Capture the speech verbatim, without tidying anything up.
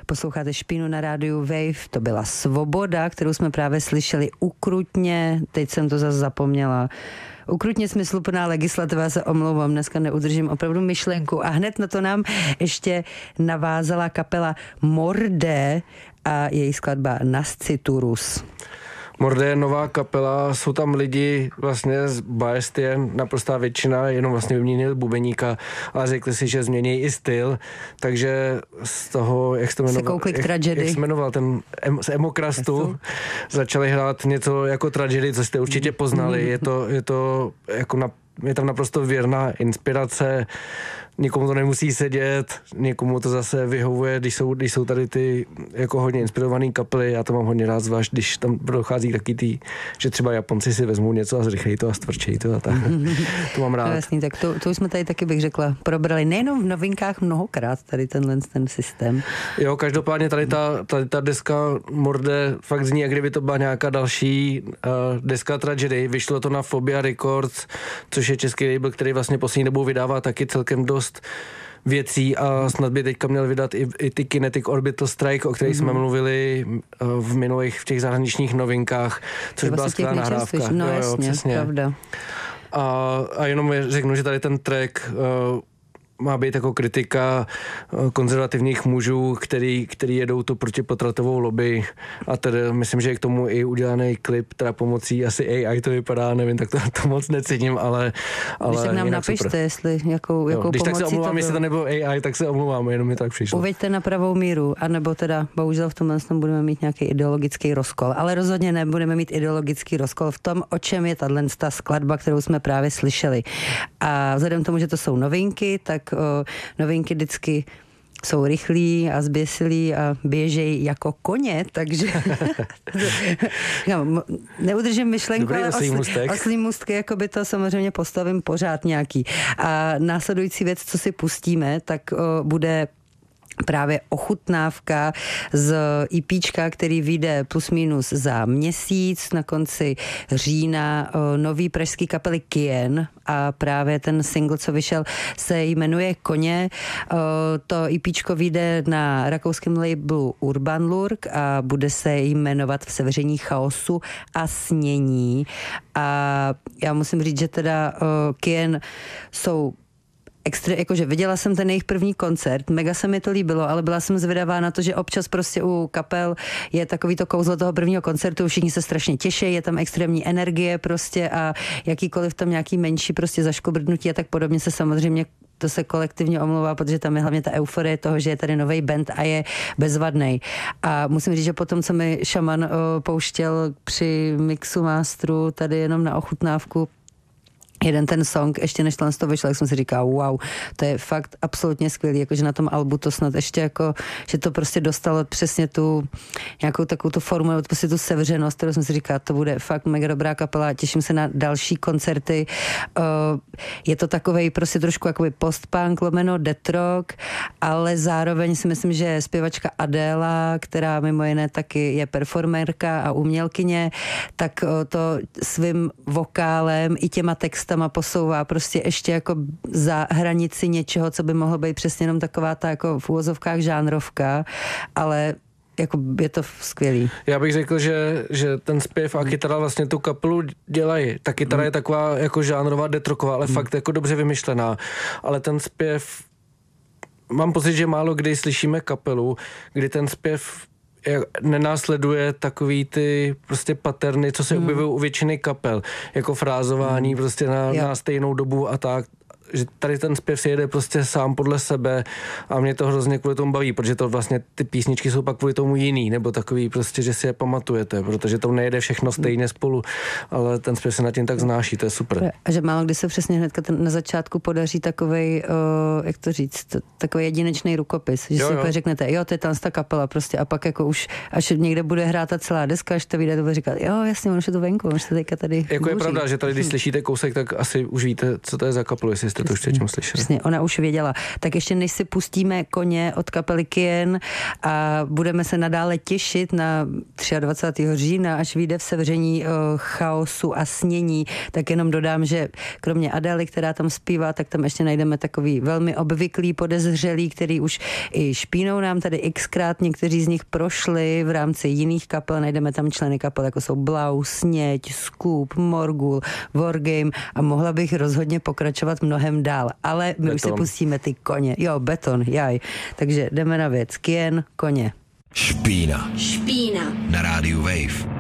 Posloucháte Špínu na rádiu Wave, to byla Svoboda, kterou jsme právě slyšeli ukrutně, teď jsem to zase zapomněla. Ukrutně smysluplná legislativa, já se omlouvám, dneska neudržím opravdu myšlenku. A hned na to nám ještě navázala kapela Mordé a její skladba Nasciturus. Mordé je nová kapela, jsou tam lidi vlastně z Baestie, naprostá většina, jenom vlastně vyměnili bubeníka, ale řekli si, že změní i styl, takže z toho, jak jsi to jmenoval, jak, jak jsi jmenoval, ten em, z Emokrastu, začali hrát něco jako Tragedy, co jste určitě poznali, je to, je to jako na, je tam naprosto věrná inspirace, nikomu to nemusí sedět, někomu to zase vyhovuje, když jsou, když jsou tady ty jako hodně inspirovaný kapely, já to mám hodně rád, zvlášť když tam dochází taky tý, že třeba Japonci si vezmou něco a zrychlejí to a stvrčejí to a tak. To mám rád. No, jasný, tak to, to už jsme tady taky, bych řekla, probrali nejenom v novinkách mnohokrát tady tenhle ten systém. Jo, každopádně tady ta, tady ta deska Mordé fakt zní, jak kdyby to byla nějaká další uh, deska Tragedy. Vyšlo to na Phobia Records, což je český label, který vlastně poslední dobou vydává taky celkem dost věcí a snad by teďka měl vydat i, i ty Kinetic Orbital Strike, o kterých mm-hmm. jsme mluvili v minulých, v těch zahraničních novinkách, což byla skvělá nahrávka. No jo, jo, jasně, přesně. pravda. A, a jenom řeknu, že tady ten track uh, má být jako kritika konzervativních mužů, který, který jedou tu protipotratovou lobby a tedy myslím, že je k tomu i udělaný klip, teda pomocí asi A I to vypadá, nevím, tak to, to moc necením, ale, ale když tak nám napište, super. Jestli jakou, jakou jo, když pomocí tak se omlouvám, to jestli to nebylo A I, tak se omlouvám, jenom mi tak přišlo. Uveďte na pravou míru, anebo teda bohužel v tomhle tom budeme mít nějaký ideologický rozkol, ale rozhodně nebudeme mít ideologický rozkol v tom, o čem je tato ta skladba, kterou jsme právě slyšeli. A vzhledem k tomu, že to jsou novinky, tak O, novinky vždycky jsou rychlí a zběsilí a běžejí jako koně, takže no, neudržím myšlenku, dobrý, ale oslý můstek. Oslý můstky, jako by to samozřejmě postavím pořád nějaký. A následující věc, co si pustíme, tak o, bude právě ochutnávka z EPčka, který vyjde plus minus za měsíc na konci října, nový pražský kapely Kien a právě ten single, co vyšel, se jmenuje Koně. To EPčko vyjde na rakouském labelu Urban Lurk a bude se jmenovat V sevření chaosu a snění. A já musím říct, že teda Kien jsou Extra, jakože viděla jsem ten jejich první koncert, mega se mi to líbilo, ale byla jsem zvědavá na to, že občas prostě u kapel je takový to kouzlo toho prvního koncertu, všichni se strašně těší, je tam extrémní energie prostě a jakýkoliv tam nějaký menší prostě zaškobrdnutí a tak podobně se samozřejmě to se kolektivně omlouvá, protože tam je hlavně ta euforie toho, že je tady nový band a je bezvadnej. A musím říct, že potom, co mi Šaman o, pouštěl při mixu masteru tady jenom na ochutnávku, jeden ten song, ještě než to vyšlo, jak jsem si říkal, wow, to je fakt absolutně skvělý, jakože na tom albu to snad ještě jako, že to prostě dostalo přesně tu nějakou takovou tu formu, nebo prostě tu sevřenost, kterou jsem si říkal, to bude fakt mega dobrá kapela, těším se na další koncerty. Uh, je to takovej prostě trošku jakoby post-punk, lomeno death rock, ale zároveň si myslím, že zpěvačka Adéla, která mimo jiné taky je performerka a umělkyně, tak uh, to svým vokálem i těma textama posouvá prostě ještě jako za hranici něčeho, co by mohlo být přesně jenom taková ta jako v úvozovkách žánrovka, ale jako je to skvělý. Já bych řekl, že, že ten zpěv a kytara vlastně tu kapelu dělají. Ta kytara mm. je taková jako žánrová detroková, ale mm. fakt jako dobře vymyšlená. Ale ten zpěv, mám pocit, že málo kdy slyšíme kapelu, kdy ten zpěv nenásleduje takový ty prostě paterny, co se hmm. objevují u většiny kapel, jako frázování hmm. prostě na, na stejnou dobu a tak. Že tady ten zpěv si jede prostě sám podle sebe a mě to hrozně kvůli tomu baví, protože to vlastně ty písničky jsou pak kvůli tomu jiný, nebo takový prostě, že si je pamatujete, protože to nejede všechno stejně spolu, ale ten zpěv se na tím tak znáší, to je super. A že málo kdy se přesně hnedka ten, na začátku podaří takovej, uh, jak to říct, takový jedinečný rukopis, že jo, si jo. řeknete, jo, to je ta kapela prostě a pak jako už, až někde bude hrát ta celá deska, až to vyjde, to bude říkat, jo, jasně, on už je to venku, on už to teďka tady jako bouří. Je pravda, že tady, když slyšíte kousek, tak asi už víte, co to je za kapelu, jestli jste to už předtím slyšeli. Přesně, ona už věděla. Tak ještě než si pustíme Koně od kapely Kien a budeme se nadále těšit na dvacátého třetího října, až vyjde v Sevření Chaosu a snění, tak jenom dodám, že kromě Adély, která tam zpívá, tak tam ještě najdeme takový velmi obvyklý podezřelý, který už i špínou nám tady xkrát, někteří z nich prošli v rámci jiných kapel, najdeme tam členy kapel, jako jsou Blau, Sněď, Scoop, Morgul, Wargame a mohla bych rozhodně pokračovat mnohem dál, ale my Beton. Už si pustíme ty Koně. Jo, Beton, jaj. Takže jdeme na věc. Kien, Koně. Špína. Špína. Na rádiu Wave.